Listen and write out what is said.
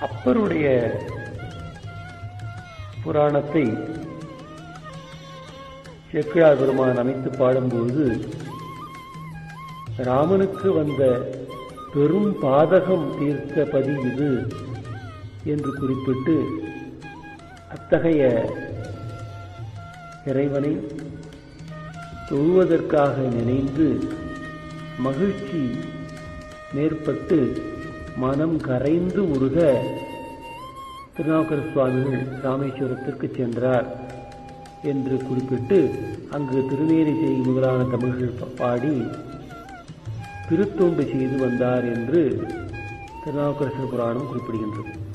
அப்பருடைய புராணத்தை சேக்கிழார் பெருமான் அமைத்து பாடும்போது ராமனுக்கு வந்த பெரும் பாதகம் தீர்த்த பதி இது என்று குறிப்பிட்டு அத்தகைய இறைவனை தொழுவதற்காக நினைந்து மகிழ்ச்சி மேற்பட்டு மனம் கரைந்து உருக திருநாவுக்கரசர் சுவாமிகள் ராமேஸ்வரத்திற்கு சென்றார் என்று குறிப்பிட்டு அங்கு திருநேரிசை முதலான தமிழ்கள் பாடி திருத்தொண்டு செய்து வந்தார் என்று திருநாவுக்கரசர் புராணம் குறிப்பிடுகின்றது.